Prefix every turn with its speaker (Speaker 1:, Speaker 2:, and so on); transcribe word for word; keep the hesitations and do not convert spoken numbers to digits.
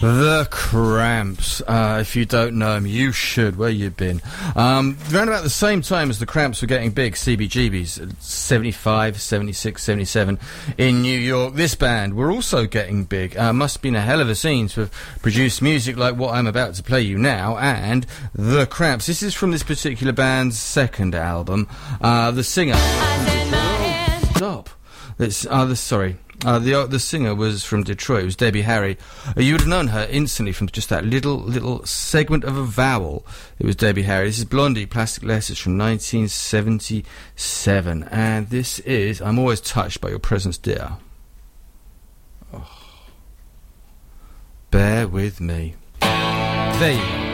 Speaker 1: The Cramps. Uh, if you don't know them, you should. Where you been? Um, around about the same time as the Cramps were getting big, C B G B's, seventy-five, seventy-six, seventy-seven, in New York. This band were also getting big. Uh, must have been a hell of a scene to have produced music like what I'm about to play you now, and The Cramps. This is from this particular band's second album. Uh, the singer... Stop. It's, uh, the, sorry. Uh, the uh, the singer was from Detroit. It was Debbie Harry. Uh, you would have known her instantly from just that little little segment of a vowel. It was Debbie Harry. This is Blondie, Plastic Letters from nineteen seventy-seven. And this is I'm Always Touched by Your Presence, Dear. Oh. Bear with me. There you go.